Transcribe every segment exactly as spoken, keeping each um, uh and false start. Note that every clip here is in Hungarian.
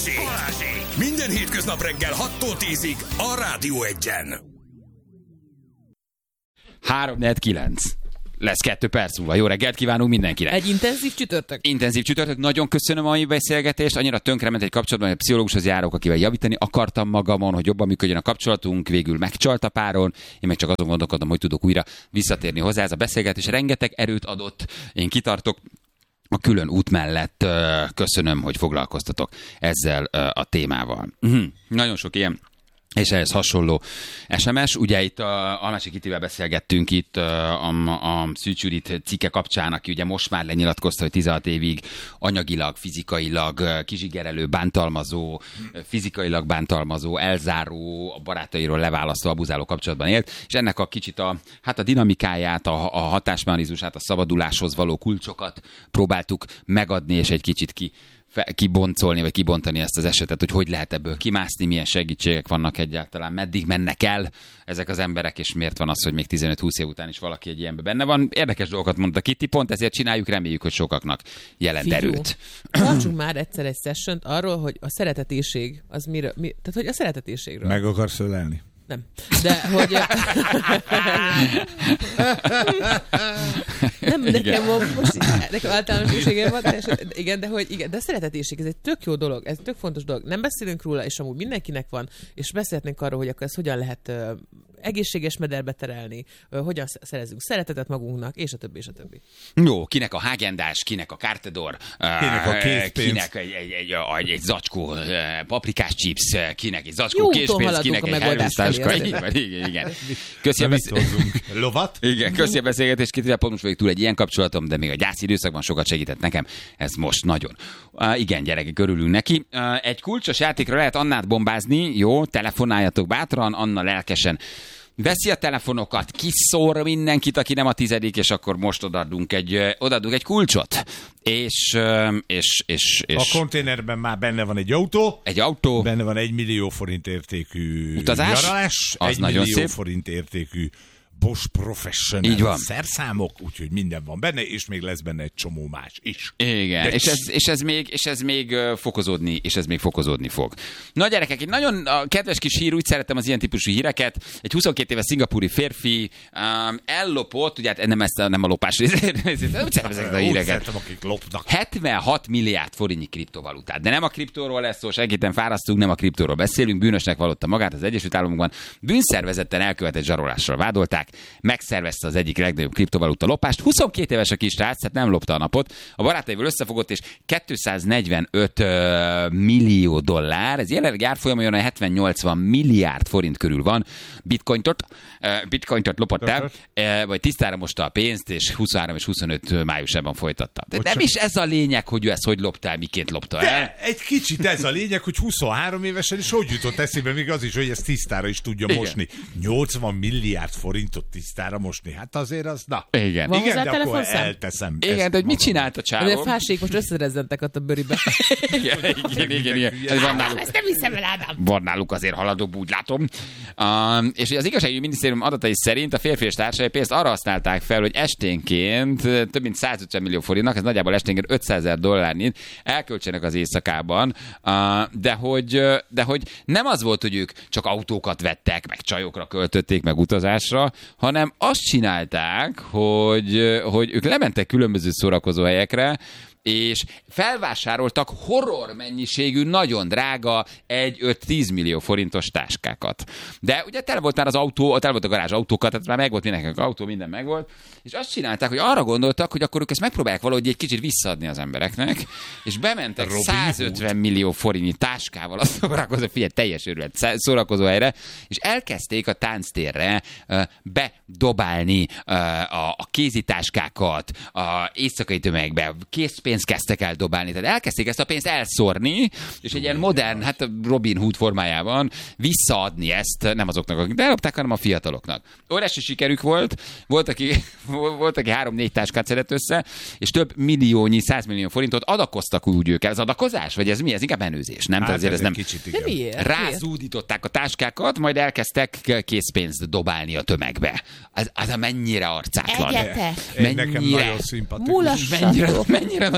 Minden hétköznap reggel hattól tízig a Rádió Egyen. három negyven kilenc. Lesz kettő perc múlva. Jó reggelt kívánunk mindenkinek. Egy intenzív csütörtök. Intenzív csütörtök. Nagyon köszönöm a mai beszélgetést. Annyira tönkrement egy kapcsolatban, hogy a pszichológushoz járok, akivel javítani akartam magamon, hogy jobban működjön a kapcsolatunk. Végül megcsalt a páron. Én meg csak azon gondolkodom, hogy tudok újra visszatérni hozzá. Ez a beszélgetés rengeteg erőt adott. Én kitartok a külön út mellett. Köszönöm, hogy foglalkoztatok ezzel a témával. Uh-huh. Nagyon sok ilyen és ehhez hasonló es em es. Ugye itt a Almási Kittivel beszélgettünk itt a, a, a Szűcs Judit cikke kapcsán, aki ugye most már lenyilatkozta, hogy tizenhat évig anyagilag, fizikailag kizsigerelő, bántalmazó, fizikailag bántalmazó, elzáró, a barátairól leválasztó, abuzáló kapcsolatban élt, és ennek a kicsit a, hát a dinamikáját, a, a hatásmechanizmusát, a szabaduláshoz való kulcsokat próbáltuk megadni, és egy kicsit ki kiboncolni, vagy kibontani ezt az esetet, hogy hogy lehet ebből kimászni, milyen segítségek vannak egyáltalán, meddig mennek el ezek az emberek, és miért van az, hogy még tizenöt-húsz év után is valaki egy ilyenben benne van. Érdekes dolgokat mondta Kitty, pont ezért csináljuk, reméljük, hogy sokaknak jelent Figyú. erőt. Tartsunk már egyszer egy sessiont arról, hogy a szeretetéség, az miről, mi, tehát hogy a szeretetéségről. Meg akarsz ölelni? Nem. De hogy... nem, nekem most nekem általánosségem van, igen, de hogy igen, de a szeretetéség, ez egy tök jó dolog, ez egy tök fontos dolog. Nem beszélünk róla, és amúgy mindenkinek van, és beszélhetnénk arról, hogy akkor ezt hogyan lehet uh, egészséges mederbe terelni, uh, hogyan szerezünk szeretetet magunknak, és a többi, és a többi. Jó, kinek a Häagen-Dazs, kinek a Cartedor, kinek a készpénz, kinek egy, egy, egy, egy, egy zacskó paprikás chips, kinek egy zacskó készpénz, kinek egy herősztáska. Igen, igen, igen. Köszi a beszélgetést. Lovat? Igen, köszi a beszélgetést. Kittivel pont most vagyok túl egy ilyen kapcsolatom, de még a gyász időszakban sokat segített nekem. Ez most nagyon. Uh, igen, gyerekek, örülünk neki. Uh, egy kulcsos játékra lehet Annát bombázni. Jó, telefonáljatok bátran, Anna lelkesen veszi a telefonokat, kiszór mindenkit, aki nem a tizedik, és akkor most odaadunk egy, odaadunk egy kulcsot. És, és, és, és... A konténerben már benne van egy autó. Egy autó. Benne van egy millió forint értékű utazás. Nyaralás. Az egy nagyon millió szép. forint értékű Bosch Professional Így van. szerszámok, úgyhogy minden van benne, és még lesz benne egy csomó más is. Igen, és ez, és, ez még, és ez még fokozódni, és ez még fokozódni fog. Na gyerekek, egy nagyon kedves kis hír, úgy szeretem az ilyen típusú híreket. Egy huszonkét éves szingapúri férfi um, ellopott, ugye hát nem, ezt a, nem a lopás részét, úgy szeretem ezeket a híreket. Szeretem, akik lopnak. hetvenhat milliárd forintnyi kriptovalutát. De nem a kriptóról lesz szó, senkit fárasztunk, nem a kriptóról beszélünk. Bűnösnek vallotta magát az Egyesült Államokban. Bűnszervezetten elkövetett zsarolással vádolták. Megszervezte az egyik legnagyobb kriptovaluta lopást. huszonkét éves a kis srác, tehát nem lopta a napot. A barátaival összefogott, és kétszáznegyvenöt uh, millió dollár, ez jelenleg árfolyamon hetven-nyolcvan milliárd forint körül van. Bitcointot, uh, bitcointot lopott el, uh, vagy tisztára mosta a pénzt, és huszonhárom és huszonöt májusában folytatta. De nem is ez a lényeg, hogy ő ezt hogy lopta el, miként lopta el. De egy kicsit ez a lényeg, hogy huszonhárom évesen is hogy jutott eszébe, még az is, hogy ezt tisztára is tudja Igen. mosni. nyolcvan milliárd forintot tisztára mosni. Hát azért az, na. Igen. Van Igen, hozzá de akkor telefonszám? elteszem. Igen, de hogy mit csinált a csávó? De a fásék most összerezzentek ott a bőribe. Igen, igen, igen, igen. Ez van náluk. Ezt nem hiszem el, Ádám. Van náluk azért haladóbb, úgy látom. Um, és az igazságügyi minisztérium adatai szerint a férfi és társai pénzt arra használták fel, hogy esténként több mint százötven millió forintnak, ez nagyjából esténként ötszázezer dollárnyit elköltsenek az éjszakában, uh, de, hogy, de hogy nem az volt, hogy ők csak autókat vettek, meg csajokra költötték, meg utazásra, hanem azt csinálták, hogy, hogy ők lementek különböző szórakozó helyekre, és felvásároltak horror mennyiségű, nagyon drága egy öt-tíz millió forintos táskákat. De ugye tele volt már az autó, tele volt a garázs autókat, tehát már megvolt mindenkinek az autó, minden megvolt, és azt csinálták, hogy arra gondoltak, hogy akkor ők ezt megpróbálják valahogy egy kicsit visszaadni az embereknek, és bementek Robin százötven Hood. Millió forintnyi táskával a szórakozó, figyelj, teljes őrület, szórakozó helyre, és elkezdték a tánctérre uh, bedobálni uh, a, a kézitáskákat, a éjszakai tömegbe, készpénzt kezdtek el dobálni, tehát elkezdték ezt a pénzt elszórni, és egy ilyen modern, hát Robin Hood formájában visszaadni ezt, nem azoknak, akik ellopták, hanem a fiataloknak. Óriási sikerük volt, volt, aki, volt, aki három-négy táskát szedett össze, és több milliónyi, százmillió forintot adakoztak úgy ők el. Ez adakozás? Vagy ez mi? Ez inkább menőzés, nem? Hát azért ez nem... Kicsit, de miért? Rázúdították a táskákat, majd elkezdtek készpénzt dobálni a tömegbe. Az, az a mennyire arcátlan. Egyetek! Mennyire... Nekem nagyon szimpatikus. Mennyire, mennyire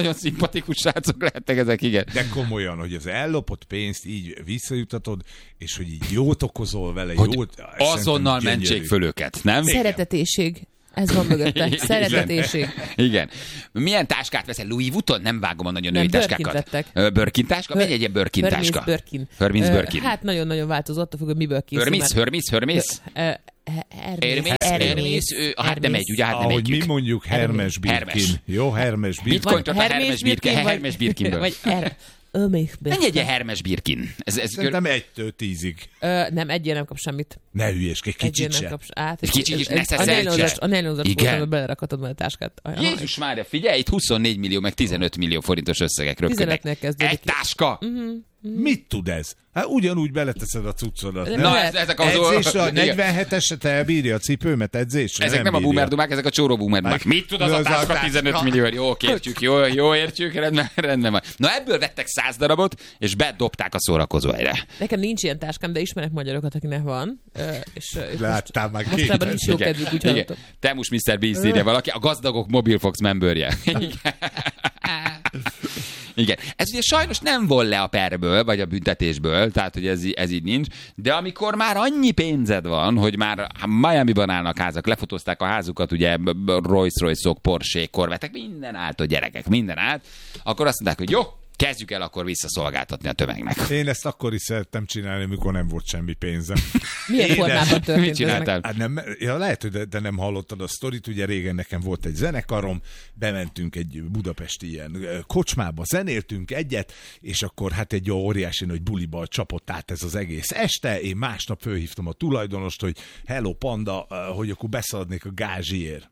nagyon szimpatikus srácok lehetnek ezek, igen. De komolyan, hogy az ellopott pénzt így visszajutatod, és hogy így jót okozol vele, Hogy jót... azonnal mentsék föl őket, nem? Szeretetéség. Ez van mögötte. Szeretetéség. Igen. Milyen táskát veszel? Louis Vuitton? Nem vágom a nagyon női Nem, táskákat. Birkint vettek. Ö, Birkin táska? Megy egy ilyen Birkin Hermes táska. Birkin. Hermes Ö, Birkin. Hát nagyon-nagyon változott, függ, hogy miből készül. Hermes, Hermes, Hermes. Ö, Hermes, Hermes, Hermes, ő- hát nem megy, ugye, hát nem Ahogy mi együk. mondjuk Hermes Birkin. Hermes. Jó, Hermes Birkin. Bitcoint a Hermes Birkin, vagy- Hermes Birkinből. Vagy Her- Hermes Menj Birkin. egy Hermes Birkin. Ez, ez Szerintem egytől tízig. Ö, Nem, egyén nem kap semmit. Ne hülyeskedj, Egyén kicsit nem se. kapsz át. Egy kicsit is ne A szeszelj nylonzas- se. A nylonzas Igen. voltam, belerakhatod majd a táskát. Ajaj. Jézus Mária, figyelj, itt huszonnégy millió, meg tizenöt millió forintos összegek röpködnek. tizenötnél kezdődik. Egy táska? Mit tud ez? Hát ugyanúgy beleteszed a cuccodat. De nem? Na, lehet. ez, ezek az Edzésre, a igen. negyvenheteset elbírja a cipőmet edzésre? Ezek nem a bírja. boomerdumák, ezek a csóró boomerdumák. Mit tud az Mi a az a táska táska? tizenöt millió? Jó, értjük, jó, jó értjük, rendben, rendben van. Na ebből vettek száz darabot, és bedobták a szórakozó helyre. Nekem nincs ilyen táskám, de ismerek magyarokat, akinek van. Ö, És, és Láttál már két. mostában nincs jó kedvük, úgy hallottam. Temus miszter Beast írja valaki, a gazdagok Mobilfox membőrje. Igen. Igen. Ez ugye sajnos nem vol le a perből, vagy a büntetésből, tehát hogy ez, ez így nincs, de amikor már annyi pénzed van, hogy már Miami-ban állnak házak, lefotózták a házukat, ugye Rolls-Royce-ok, Porsche-k, Corvette-ek, minden állt a gyerekek, minden állt, akkor azt mondták, hogy jó, kezdjük el akkor visszaszolgáltatni a tömegnek. Én ezt akkor is szerettem csinálni, amikor nem volt semmi pénzem. Milyen Én formában ezt- Mit történt ez meg? csináltál? Hát nem, ja, lehet, hogy de, de nem hallottad a sztorit, ugye régen nekem volt egy zenekarom, bementünk egy budapesti ilyen ö, kocsmába, zenéltünk egyet, és akkor hát egy óriási nagy buliba csapott át ez az egész este, én másnap fölhívtam a tulajdonost, hogy hello panda, ö, hogy akkor beszaladnék a gázsiért.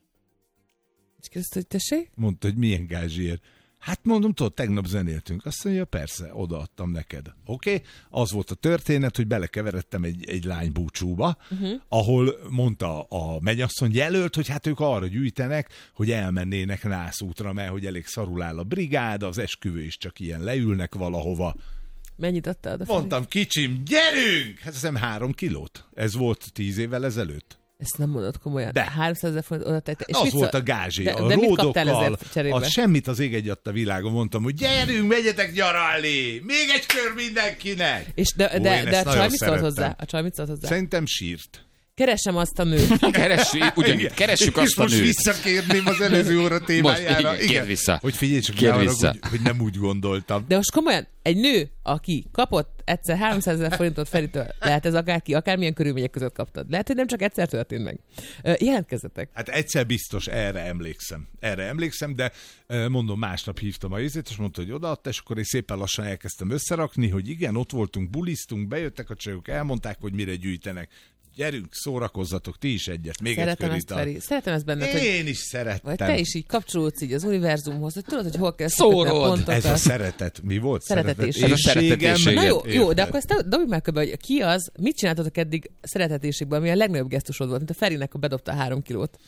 És kérdezte, hogy tessék? Mondta, hogy milyen gázsiért. Hát mondom, tudod, tegnap zenéltünk. Azt mondja, persze, odaadtam neked. Oké? Okay? Az volt a történet, hogy belekeveredtem egy, egy lány búcsúba, uh-huh. ahol mondta a mennyasszony jelölt, hogy hát ők arra gyűjtenek, hogy elmennének nászútra, mert hogy elég szarul áll a brigád, az esküvő is csak ilyen leülnek valahova. Mennyit adtál oda? Feri? Mondtam, kicsim, gyerünk! Hát hiszem három kilót. Ez volt tíz évvel ezelőtt. Ezt nem mondod komolyan. De. háromszázezer forint oda tette. És Az vissza- volt a gázsi. De, a de mit kaptál ródokkal, ezért cserébe? az semmit az ég egyat a világon. Mondtam, hogy gyerünk, megyetek nyaralni! Még egy kör mindenkinek! És de, Ó, de, én de ezt a nagyon csaj mit szólt szerettem. hozzá? A csaj mit szólt hozzá? Szerintem sírt. Keresem azt a nőt. Keressük, ugyanitt, keressük És azt a most nőt. visszakérném az előző óra témájára. Most, igen, kérd vissza. Hogy figyelj csak, Kérd ne arra, vissza. hogy, hogy nem úgy gondoltam. De most komolyan, egy nő, aki kapott egyszer háromszázezer forintot Feritől, lehet ez akárki, akármilyen körülmények között kaptad. Lehet, hogy nem csak egyszer történt meg. Ö, Jelentkezzetek. Hát egyszer biztos, erre emlékszem. Erre emlékszem, de ö, mondom, másnap hívtam a izét, és mondta, hogy odaadta, és akkor én szépen lassan elkezdtem összerakni, hogy igen, ott voltunk, bulisztunk, bejöttek a csajok, elmondták, hogy mire gyűjtenek. Gyerünk, szórakozzatok, ti is egyet. Még Szeretem egy ezt, kör Feri. Szeretem ezt benned, hogy Én is szerettem. vagy te is így kapcsolódsz így az univerzumhoz, hogy tudod, hogy hol kell Szórod. szokatni a pontokat. Ez a szeretet. Mi volt? Szeretetéség. Ez a Szeretetésségem. szeretetéség. Na jó, jó, de Érted? akkor ezt dobjuk meg köbbe, hogy ki az, mit csináltatok eddig szeretetéségben, ami a legnagyobb gesztusod volt, mint a Ferinek, a bedobta a három kilót.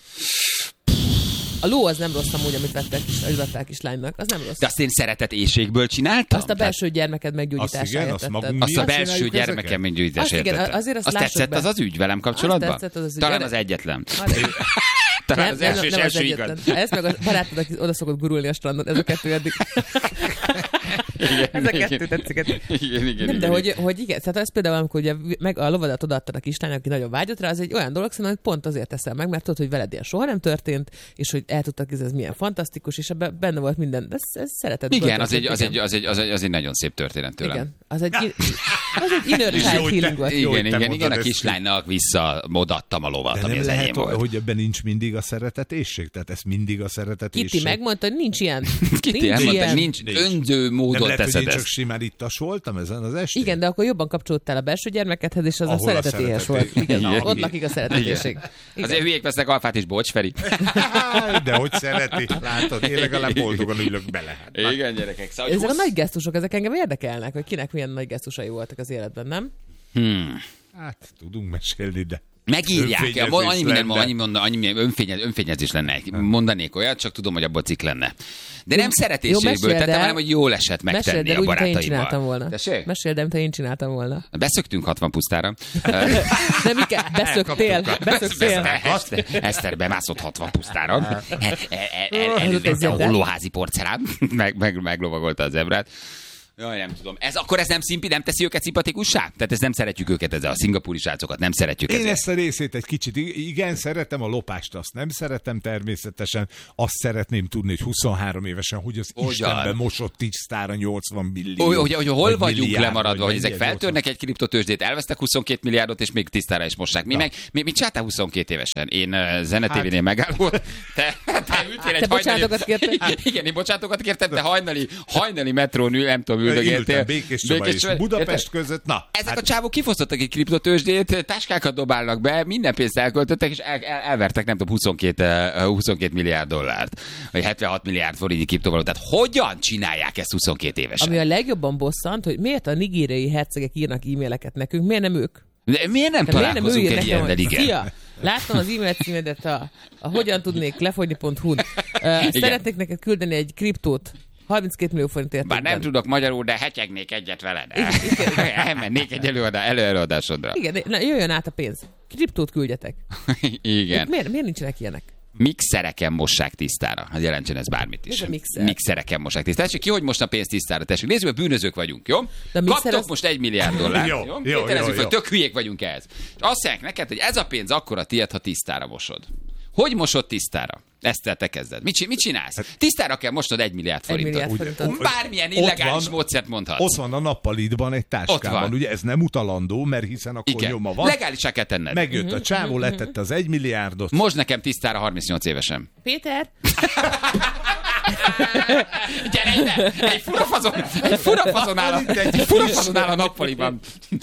A ló az nem rossz amúgy, amit vettek is, amit vettek kislánynak, az nem rossz. De azt én szeretet éjségből csináltam? Azt a belső gyermeked meggyógyításáért Azt igen, azt tetted. magunk Azt a miatt belső csináljuk gyermekem ezeket? meggyógyításért Azt igen, tettem. azért azt Azt lássuk tetszett be. az az ügy velem kapcsolatban? Azt tetszett az az ügy. Talán Erre- az egyetlen. Arra- Talán Nem, az nem, első és nem az első igaz. egyetlen. Ez meg a barátod, aki oda szokott gurulni a strandon, ez a kettő eddig. Ez a kettő tetszik. Igen, igen, Nem, de igen. hogy, hogy igen, tehát ez például, amikor ugye meg a lovadat odaadtad a kislánynak, aki nagyon vágyott rá, az egy olyan dolog, szerintem, hogy pont azért teszem meg, mert tudod, hogy veled ilyen soha nem történt, és hogy el tudtak, ez milyen fantasztikus, és ebben benne volt minden. Ez, ez szeretet. Igen, az egy, az, egy, az, egy, az, egy, az egy nagyon szép történet tőlem. Igen, az egy, az egy inner És jó, child hogy healing te- volt. jó, hogy Igen, te igen, mondod igen, a ezt. kislánynak visszamodattam a lovat, De ami nem az lehet, enyém volt. hogy ebben nincs mindig a szeretetéség? Tehát ez mindig a szeretetéség? Kitty megmondta, hogy nincs ilyen. Kitty nincs elmondta, ilyen. nincs, Nincs. önző Nem módon lehet, hogy teszed én csak ezt. simán ittas voltam ezen az estén? Igen, de akkor jobban kapcsolódtál a belső gyermekedhez, és az Ahol a a szeretetéhes szereteté- volt. Igen, Igen. ott lakik a szeretetéség. Azért hülyék vesznek alfát is, bocs, Feri. De hogy szereti, látod, én legalább boldogan ülök bele. Hát, Igen, gyerekek. Szóval, Ezek a nagy gesztusok, ezek engem érdekelnek, hogy kinek milyen nagy gesztusai voltak az életben, nem? Hmm. hát tudunk mesélni, de Megírják, Önfényezés annyi minden, lenne. annyi, mondan, annyi minden önfényez, önfényezés lenne. Mondanék olyat, csak tudom, hogy abból cikk lenne. De nem szeretéségből meséld tettem, el. hanem hogy jól esett Meséld megtenni el a úgy, mint ha én csináltam barátaimmal. volna. Tessék? Meséld el, mint ha én csináltam volna. Beszöktünk hatvan pusztára. De mi kell? Beszöktél. Beszöktél. Eszter, Eszter bemászott hatvan pusztára. El- el- el- Elővette a hollóházi porcelán, meg, meg, meglovagolta az zebrát. Jaj, nem tudom. Ez, akkor ez nem szimpi, nem teszi őket szimpatikussá? Tehát ez nem szeretjük őket, ezzel a szingapúri srácokat nem szeretjük Én ezzel. ezt a részét egy kicsit, igen, szeretem a lopást, azt nem szeretem természetesen, azt szeretném tudni, hogy huszonhárom évesen, hogy az Ugyan. Istenben mosott tisztára nyolcvan millió. Hogy, hogy, hogy hol vagy vagyunk milliárd, lemaradva, hogy vagy ezek mennyi, feltörnek egy kriptotőzsdét, elvesztek huszonkét milliárdot, és még tisztára is mossák. Mi Na. meg, mi, mit csináltál huszonkettő évesen? Én uh, zenetévénél megállott, te, te ültél egy Te bocsánatot kértél? Igen, én bocsátokat kértem, te hajnali, hajnali metrón ül, nem tudom, üldögéltél. Ültem Békés Csaba és Csaba- Budapest Érted? között, na. Ezek hát- a csávok kifosztottak egy kriptotőzsdét, táskákat dobálnak be, minden pénzt elköltöttek, és el, el, elvertek, nem tudom, huszonkét, uh, huszonkét milliárd dollárt, vagy hetvenhat milliárd forintnyi kriptovalutát. Hogyan csinálják ezt huszonkét évesen? Ami a legjobban bosszant, hogy miért a nigériai hercegek írnak e-maileket nekünk, miért nem ők? De miért nem De miért nem ő találkozunk ír egy nekem, ilyennel, hogy igen? Szia! Láttam az e-mail címedet a, a hogyan tudnék lefogyni pont hu-n. Uh, szeretnék neked küldeni egy kriptót. harminckét millió forint értékben. Bár nem tudok magyarul, de hetyegnék egyet veled. Elmennék egy előadá, előadásodra. Igen, na, jöjjön át a pénz. Kriptót küldjetek. Igen. Miért, miért nincsenek ilyenek? Mixereken mossák tisztára. Hát jelentsen ez bármit is. Mi a mixer? Mixereken mossák tisztára. Tessék, ki hogy most a pénzt tisztára? Tessék, nézzük, hogy bűnözők vagyunk, jó? De a mixer Kaptok az- most egy milliárd dollárt, Jó, jó? jó, Tételezzük jó, fel, jó. tök hülyék vagyunk ehhez. És azt mondják neked, hogy ez a pénz akkora tiéd, ha tisztára mosod. Hogy mosod tisztára? Ezt te kezded. Mit, csi- mit csinálsz? Tisztára kell mosnod egy milliárd Egy forintot. milliárd Ugye, forintot. Bármilyen Ott illegális van- módszert mondhatsz. Ott van a nappalitban egy Ott van. táskában, ugye ez nem utalandó, mert hiszen akkor Igen. nyoma van. Legálisá kell tenned. Megjött a csávó, letette az egy milliárdot. Most nekem tisztára harmincnyolc évesen. Péter, Gyere ide! Egy furafazon, egy furafazon áll a, egy furafazon áll a nappaliban.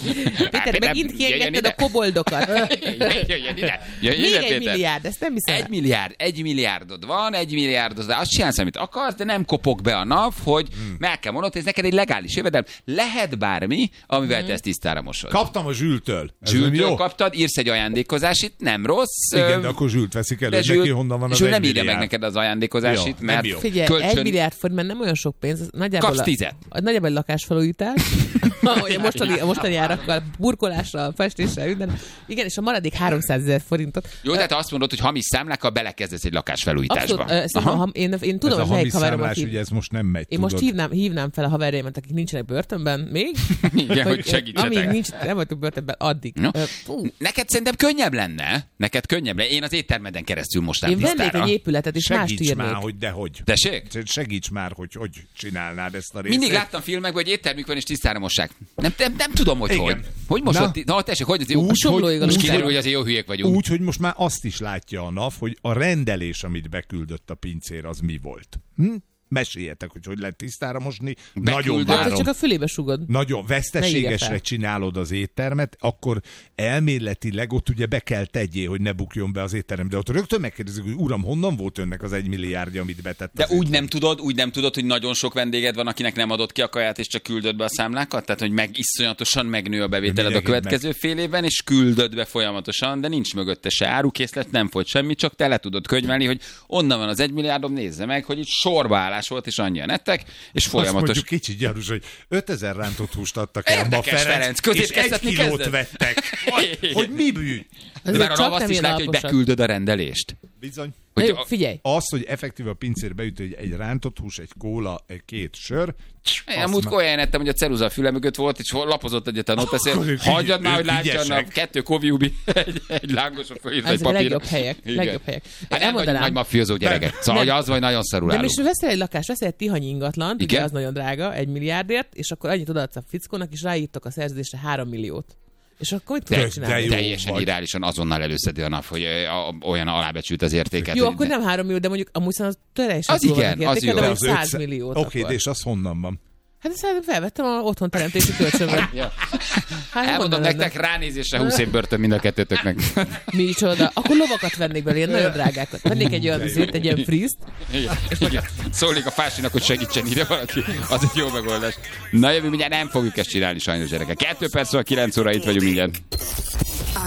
Péter, megint kiengedted a koboldokat. Jöjjön ide! Jöjjön Még ide, egy Péter. milliárd, ezt nem hiszem. Egy milliárd, egy milliárdod van, egy milliárdod, de azt csinálsz, amit akarsz, de nem kopog be a nap, hogy Hmm. meg kell mondanod, hogy ez neked egy legális jövedelem. Lehet bármi, amivel te ezt tisztára mosod. Kaptam a Zsültől. Ez nem Zsültől jó? kaptad, írsz egy ajándékozásit, nem rossz. Igen, Ö, de akkor Zsült veszik elő, de neki Zsült- honnan van az Zsült egy nem írja meg milliárd. neked az ajándékozásit, Jó, nem mert jó. Figyelj, kölcsön... egy milliárd forint, mert nem olyan sok pénz, ez nagyjából Kapsz a, tizet. a, nagyjából egy lakásfelújítás, ahogy a mostani, a mostani árakkal, burkolással, festéssel, minden. Igen, és a maradék háromszázezer forintot. Jó, tehát azt mondod, hogy hamis számlákkal belekezdesz egy lakásfelújításba. Abszolút, ö, szerintem, ha, én, én tudom, Ez a hogy melyik hamis haverom, számlás, aki... ugye ez most nem megy, Én tudod. most hívnám, hívnám fel a haverjaimat, akik nincsenek börtönben még. Igen, hogy segítsetek. Amíg nincs, nem voltunk börtönben, addig. No. Ö, fú. Neked szerintem könnyebb lenne. Neked könnyebb lenne. Én az éttermeden keresztül mostán Én vennék tisztára. egy épületet, és mást Segíts írnék. már, hogy dehogy. Tessék? Segíts már, hogy hogy csinálnád ezt a részét. Mindig láttam filmekben, hogy éttermük van, és tisztára mossák. Nem, nem, nem tudom, hogy Igen. hogy. Hogy mosod? Na. ti- Na, tessék, hogy az jó. Úgy, Somlóig hogy, És úgy- kiderül, hogy azért jó hülyék vagyunk. úgy, hogy most már azt is látja a NAV, hogy a rendelés, amit beküldött a pincér, az mi volt. Hm? Meséljetek, hogy hogy lehet tisztára mosni. Nagyon Beküldött. Hát, várom. hogy csak a fülébe sugod. Nagyon Ne írja veszteségesre fel. csinálod az éttermet, akkor elméletileg ott ugye be kell tegyél, hogy ne bukjon be az étterem. De ott rögtön megkérdezik, hogy uram, honnan volt önnek az egy milliárdja, amit betett De az úgy nem tudod, úgy nem tudod, hogy nagyon sok vendéged van, akinek nem adott ki a kaját, és csak küldöd be a számlákat? Tehát, hogy meg iszonyatosan megnő a bevételed a Mindenki következő fél évben, és küldöd be folyamatosan, de nincs mögötte se árukészlet, nem folyt semmi, csak te le tudod könyvelni, hogy onnan van az egy milliárdom, nézze meg, hogy itt sorbaállás volt, és annyian ettek, és Azt folyamatos. mondjuk kicsit gyanús, hogy ötezer rántott húst adtak el ma Érdekes, Ferenc, Ferenc, és egy középkeztetni kilót kezdett? vettek. Hogy, hogy mi bűn? De Ezek már a csak NAV azt nem is ilyen látja, hogy alaposak. beküldöd a rendelést. Bizony. Na Hogy jó, a- figyelj. Az, hogy effektíve a pincér beüt egy, egy rántott hús, egy kóla, egy két sör. Én azt múltkor olyan ettem, hogy a ceruza a füle mögött volt, és lapozott egyet a Akkor noteszél. ők Hagyjad már, ügy- hogy látjanak. ügyesek. Kettő koviubi, egy, egy lángos a fölírt egy Ezek a papírra. legjobb helyek. Igen. Legjobb helyek. Hát nem vagy Elmondanám. nagy mafiózó gyerekek. Szóval, Nem. hogy az vagy nagyon szarul De állunk. most veszel egy lakást, veszel egy tihany ingatlant, ugye Igen? az nagyon drága, egy milliárdért, és akkor annyit odaadsz a fickónak, és ráírtok a szerződésre három milliót. És akkor mit tudod De- csinálni? de jó. Teljesen vagy. irreálisan azonnal előszedi a nap, hogy ö, a- olyan alábecsült az értéket. Jó, hogy- akkor nem három millió, de mondjuk amúgy szóval az teljesen Az túl igen, vannak az értéke, jó. de De mondjuk száz ötszáz milliót Oké, akkor. de és az honnan van? Hát ezt felvettem a otthon teremtési kölcsönben. Ja. Hát Elmondom honnan nektek, lenne? ránézésre húsz év börtön mind a kettőtöknek. Micsoda. Akkor lovakat vennék belőle, ilyen nagyon drágákat. Vennék egy olyan vizét, egy ilyen friszt. Igen. Igen. Szólnék a fásinak, hogy segítsen ide valaki. Az egy jó megoldás. Na jövő, mindjárt nem fogjuk ezt csinálni sajnos, gyerekek. Kettő perc, kilenc óra itt vagyunk mindjárt.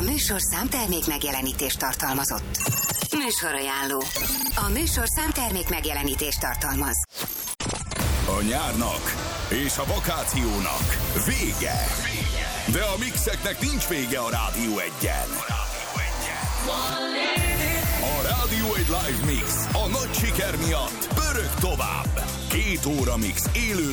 műsorszám termék megjelenítést tartalmazott. Műsorajánló. A műsorszám termék megjelenítést tartalmaz. A nyárnak és a vakációnak vége. De a mixeknek nincs vége a Rádió egyen. A Rádió egy Live Mix a nagy siker miatt pörög tovább. Két óra mix élő